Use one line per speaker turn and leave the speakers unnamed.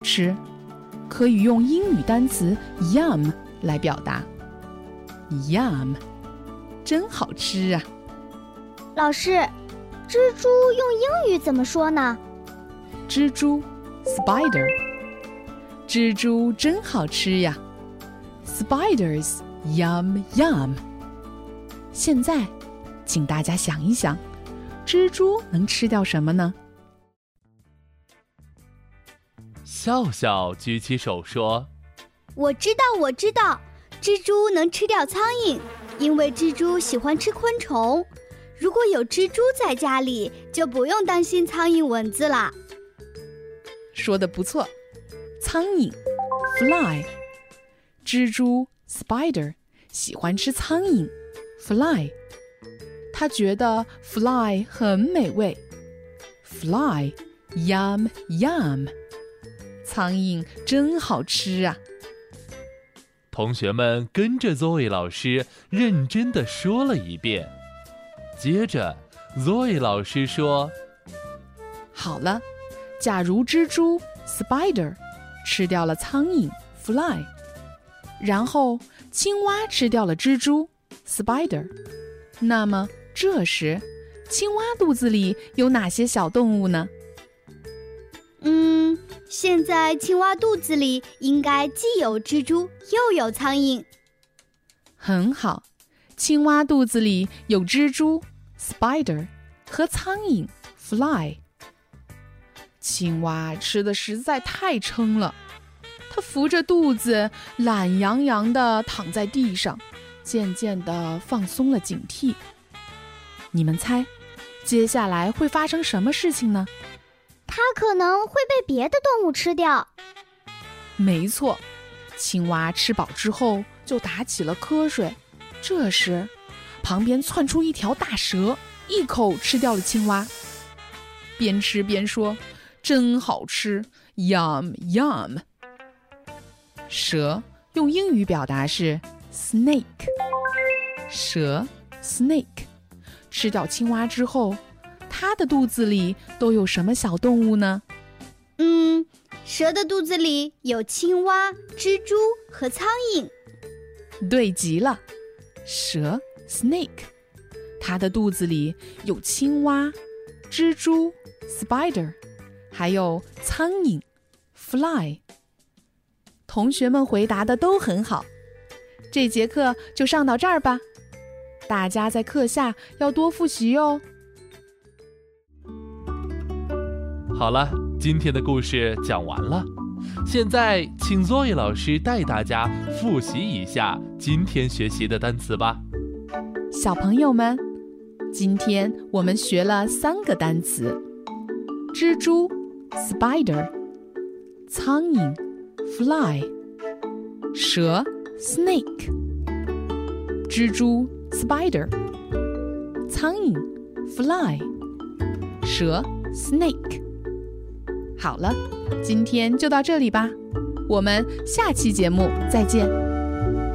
吃，可以用英语单词 yum 来表达。Yum， 真好吃啊！
老师，蜘蛛用英语怎么说呢？
蜘蛛 spider， 蜘蛛真好吃呀。Spiders yum yum。现在，请大家想一想，蜘蛛能吃掉什么呢？
笑笑举起手说：“
我知道，蜘蛛能吃掉苍蝇，因为蜘蛛喜欢吃昆虫。如果有蜘蛛在家里，就不用担心苍蝇、蚊子了。”
说得不错，苍蝇 fly， 蜘蛛 spider 喜欢吃苍蝇 fly， 他觉得 fly 很美味 fly yum yum， 苍蝇真好吃啊！
同学们跟着 Zoe 老师认真地说了一遍。接着 Zoe 老师说：“
好了，假如蜘蛛 spider 吃掉了苍蝇 fly， 然后青蛙吃掉了蜘蛛 spider， 那么这时青蛙肚子里有哪些小动物呢？
现在青蛙肚子里应该既有蜘蛛又有苍蝇。
很好，青蛙肚子里有蜘蛛 spider 和苍蝇 fly。青蛙吃的实在太撑了，它扶着肚子懒洋洋地躺在地上，渐渐地放松了警惕。你们猜，接下来会发生什么事情呢？
它可能会被别的动物吃掉。
没错，青蛙吃饱之后就打起了瞌睡。这时，旁边窜出一条大蛇，一口吃掉了青蛙。边吃边说：“真好吃 ，yum yum。”蛇用英语表达是 snake。蛇 snake 吃掉青蛙之后，它的肚子里都有什么小动物呢？
蛇的肚子里有青蛙、蜘蛛和苍蝇。
对极了，蛇 snake， 它的肚子里有青蛙、蜘蛛 spider， 还有苍蝇 fly。同学们回答的都很好，这节课就上到这儿吧。大家在课下要多复习哦。
好了，今天的故事讲完了。现在请 Zoe 老师带大家复习一下今天学习的单词吧。
小朋友们，今天我们学了3个单词：蜘蛛 spider， 苍蝇 fly， 蛇 snake。蜘蛛 spider， 苍蝇 fly， 蛇 snake。好了，今天就到这里吧，我们下期节目再见。